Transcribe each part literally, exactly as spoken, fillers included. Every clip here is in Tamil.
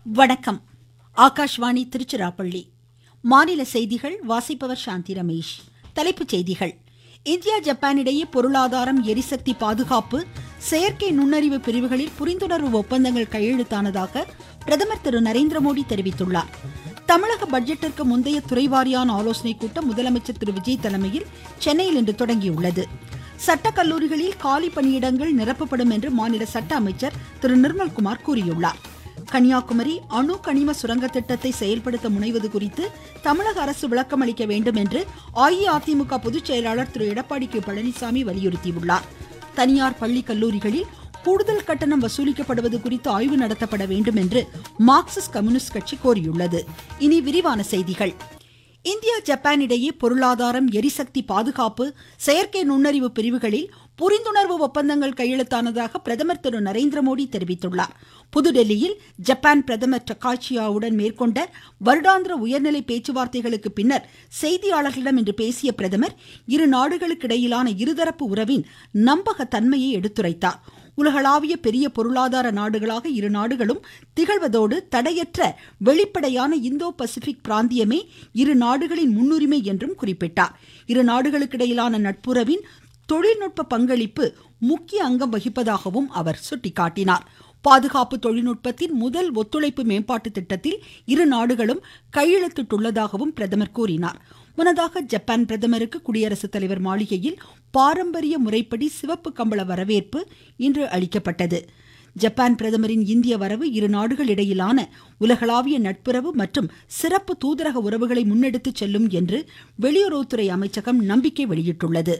வணக்கம். ஆகாஷ்வாணி திருச்சிராப்பள்ளி. மாநில செய்திகள் வாசிப்பவர் சாந்தி ரமேஷ். தலைப்புச் செய்திகள். இந்தியா ஜப்பான் இடையே பொருளாதாரம், எரிசக்தி பாதுகாப்பு, செயற்கை நுண்ணறிவு பிரிவுகளில் புரிந்துணர்வு ஒப்பந்தங்கள் கையெழுத்தானதாக பிரதமர் திரு நரேந்திர மோடி தெரிவித்துள்ளார். தமிழக பட்ஜெட்டிற்கு முந்தைய துறைவாரியான ஆலோசனைக் கூட்டம் முதலமைச்சர் திரு விஜய் தலைமையில் சென்னையில் இன்று தொடங்கியுள்ளது. சட்டக் கல்லூரிகளில் காலி பணியிடங்கள் நிரப்பப்படும் என்று மாநில சட்ட அமைச்சர் திரு நிர்மல்குமார் கூறியுள்ளார். கன்னியாகுமரி அணு கனிம சுரங்க திட்டத்தை செயல்படுத்த முனைவது குறித்து தமிழக அரசு விளக்கம் அளிக்க வேண்டும் என்று அஇஅதிமுக பொதுச் செயலாளர் திரு எடப்பாடி கே பழனிசாமி வலியுறுத்தியுள்ளார். தனியார் பள்ளி கல்லூரிகளில் கூடுதல் கட்டணம் வசூலிக்கப்படுவது குறித்து ஆய்வு நடத்தப்பட வேண்டும் என்று மார்க்சிஸ்ட் கம்யூனிஸ்ட் கட்சி கோரியுள்ளது. இனி விரிவான செய்திகள். இந்தியா ஜப்பான் இடையே பொருளாதாரம், எரிசக்தி பாதுகாப்பு, செயற்கை நுண்ணறிவு பிரிவுகளில் புரிந்துணர்வு ஒப்பந்தங்கள் கையெழுத்தானதாக பிரதமர் திரு நரேந்திர மோடி தெரிவித்துள்ளார். புதுடெல்லியில் ஜப்பான் பிரதமர் டக்காச்சியாவுடன் மேற்கொண்ட வருடாந்திர உயர்நிலை பேச்சுவார்த்தைகளுக்கு பின்னர் செய்தியாளர்களிடம் இன்று பேசிய பிரதமர் இரு நாடுகளுக்கு இடையிலான இருதரப்பு உறவின் நம்பகத்தன்மையை எடுத்துரைத்தார். உலகளாவிய பெரிய பொருளாதார நாடுகளாக இரு நாடுகளும் திகழ்வதோடு தடையற்ற வெளிப்படையான இந்தோ பசிபிக் பிராந்தியமே இரு நாடுகளின் முன்னுரிமை என்றும் குறிப்பிட்டார். இரு நாடுகளுக்கிடையிலான நட்புறவின் தொழில்நுட்ப பங்களிப்பு முக்கிய அங்கம் வகிப்பதாகவும் அவர் சுட்டிக்காட்டினார். பாதுகாப்பு தொழில்நுட்பத்தின் முதல் ஒத்துழைப்பு மேம்பாட்டு திட்டத்தில் இரு நாடுகளும் கையெழுத்திட்டுள்ளதாகவும் பிரதமர் கூறினார். முன்னதாக ஜப்பான் பிரதமருக்கு குடியரசுத் தலைவர் மாளிகையில் பாரம்பரிய முறைப்படி சிவப்பு கம்பள வரவேற்பு இன்று அளிக்கப்பட்டது. ஜப்பான் பிரதமரின் இந்திய வரவு இரு நாடுகள் இடையிலான உலகளாவிய நட்புறவு மற்றும் சிறப்பு தூதரக உறவுகளை முன்னெடுத்து செல்லும் என்று வெளியுறவுத்துறை அமைச்சகம் நம்பிக்கை வெளியிட்டுள்ளது.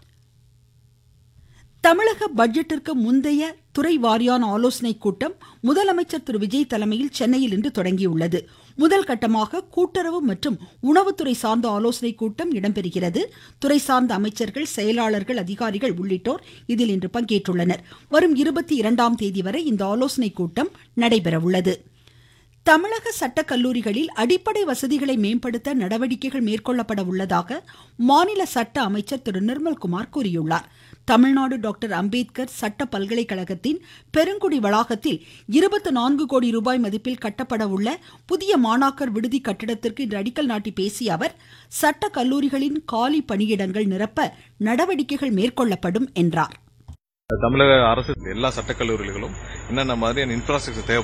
தமிழக பட்ஜெட்டிற்கு முந்தைய துறை வாரியான ஆலோசனைக் கூட்டம் முதலமைச்சர் திரு விஜய் தலைமையில் சென்னையில் இன்று தொடங்கியுள்ளது. முதல் கட்டமாக கூட்டுறவு மற்றும் உணவுத்துறை சார்ந்த ஆலோசனைக் கூட்டம் இடம்பெறுகிறது. துறை சார்ந்த அமைச்சர்கள், செயலாளர்கள், அதிகாரிகள் உள்ளிட்டோர் இதில் இன்று பங்கேற்றுள்ளனர். வரும் இருபத்தி இரண்டாம் தேதி வரை இந்த ஆலோசனைக் கூட்டம் நடைபெற உள்ளது. தமிழக சட்டக் கல்லூரிகளில் அடிப்படை வசதிகளை மேம்படுத்த நடவடிக்கைகள் மேற்கொள்ளப்பட உள்ளதாக மாநில சட்ட அமைச்சர் திரு நிர்மல்குமார் கூறியுள்ளார். தமிழ்நாடு டாக்டர் அம்பேத்கர் சட்ட பல்கலைக்கழகத்தின் பெருங்குடி வளாகத்தில் இருபத்தி நான்கு கோடி ரூபாய் மதிப்பில் கட்டப்பட உள்ள புதிய மாணாக்கர் விடுதி கட்டிடத்திற்கு இன்று அடிக்கல் நாட்டி பேசிய அவர், சட்ட கல்லூரிகளின் காலி பணியிடங்கள் நிரப்ப நடவடிக்கைகள் மேற்கொள்ளப்படும் என்றார். தமிழக அரசு எல்லா சட்டக்கல்லூரிகளும் என்னென்ன மாதிரியான இன்ஃப்ராஸ்ட்ரக்சர் தேவை